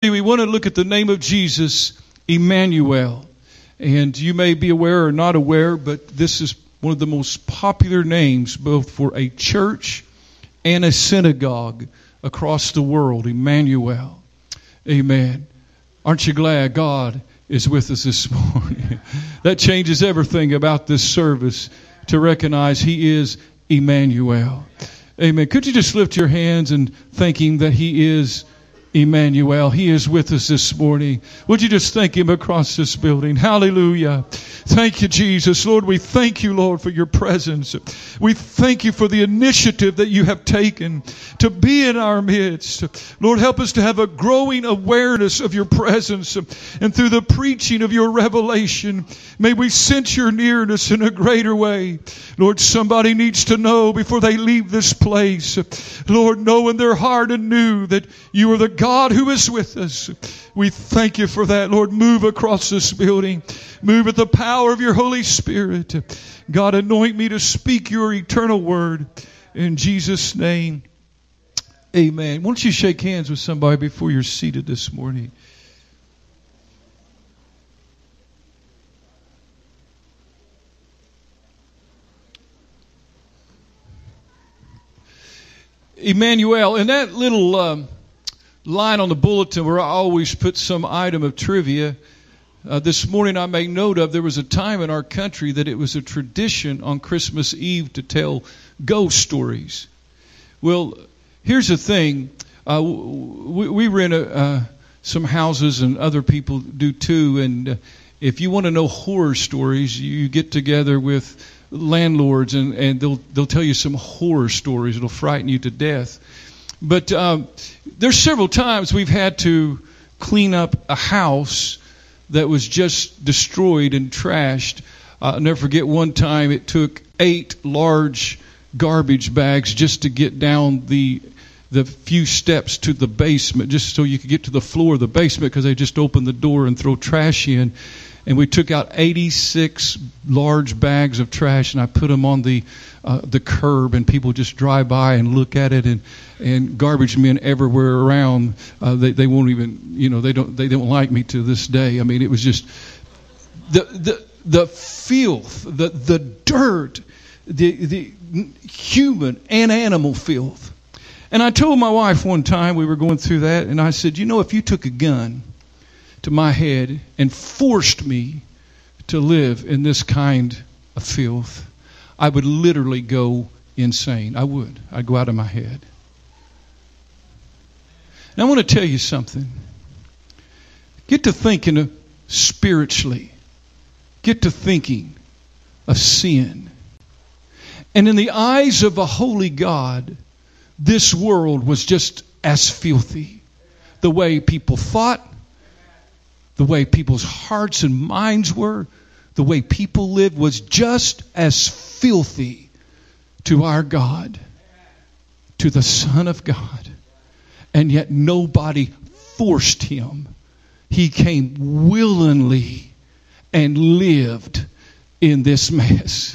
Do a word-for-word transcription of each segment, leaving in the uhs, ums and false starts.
We want to look at the name of Jesus, Emmanuel. And you may be aware or not aware, but this is one of the most popular names both for a church and a synagogue across the world, Emmanuel. Amen. Aren't you glad God is with us this morning? That changes everything about this service to recognize He is Emmanuel. Amen. Could you just lift your hands and thank Him that He is Emmanuel. He is with us this morning. Would you just thank Him across this building? Hallelujah. Thank you, Jesus. Lord, we thank you, Lord, for your presence. We thank you for the initiative that you have taken to be in our midst. Lord, help us to have a growing awareness of your presence. And through the preaching of your revelation, may we sense your nearness in a greater way. Lord, somebody needs to know before they leave this place. Lord, know in their heart anew that you are the God who is with us. We thank you for that. Lord, move across this building. Move with the power of your Holy Spirit. God, anoint me to speak your eternal word. In Jesus' name, amen. Why don't you shake hands with somebody before you're seated this morning? Emmanuel, in that little um, line on the bulletin where I always put some item of trivia, uh, this morning I made note of there was a time in our country that it was a tradition on Christmas Eve to tell ghost stories. Well, here's the thing. Uh, we, we rent a, uh, some houses, and other people do too, and uh, if you want to know horror stories, you get together with landlords and, and they'll they'll tell you some horror stories. It'll frighten you to death. But um, there's several times we've had to clean up a house that was just destroyed and trashed. Uh, I'll never forget one time it took eight large garbage bags just to get down the the few steps to the basement, just so you could get to the floor of the basement, because they just opened the door and throw trash in. And we took out eighty-six large bags of trash, and I put them on the uh, the curb, and people just drive by and look at it, and, and garbage men everywhere around. Uh, they they won't even, you know, they don't they don't like me to this day. I mean, it was just the the the filth, the the dirt, the the human and animal filth. And I told my wife one time, we were going through that, and I said, you know, if you took a gun to my head and forced me to live in this kind of filth, I would literally go insane. I would. I'd go out of my head. And I want to tell you something. Get to thinking of spiritually. Get to thinking of sin. And in the eyes of a holy God, this world was just as filthy. The way people thought, the way people's hearts and minds were, the way people lived was just as filthy to our God, to the Son of God. And yet nobody forced Him. He came willingly and lived in this mess.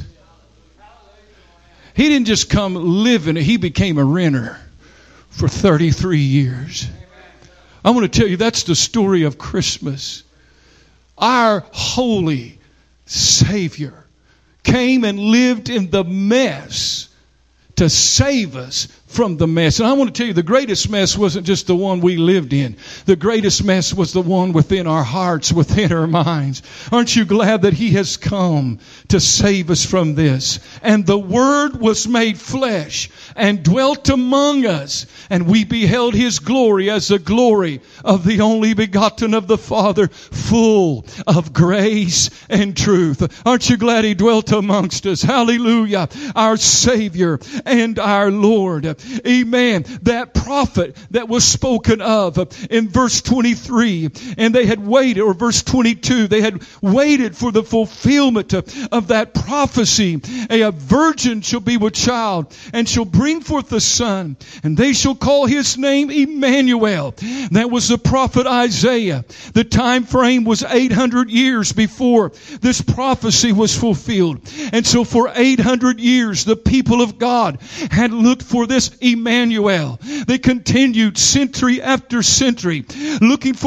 He didn't just come live in it. He became a renter for thirty-three years. I want to tell you, that's the story of Christmas. Our holy Savior came and lived in the mess to save us from the mess. And I want to tell you, the greatest mess wasn't just the one we lived in. The greatest mess was the one within our hearts, within our minds. Aren't you glad that He has come to save us from this? And the Word was made flesh and dwelt among us, and we beheld His glory as the glory of the only begotten of the Father, full of grace and truth. Aren't you glad He dwelt amongst us? Hallelujah. Our Savior and our Lord. Amen. That prophet that was spoken of in verse twenty-three, and they had waited, or verse twenty-two, they had waited for the fulfillment of, of that prophecy. A, a virgin shall be with child and shall bring forth a son, and they shall call his name Emmanuel. That was the prophet Isaiah. The time frame was eight hundred years before this prophecy was fulfilled. And so for eight hundred years, the people of God had looked for this was Emmanuel. They continued century after century looking for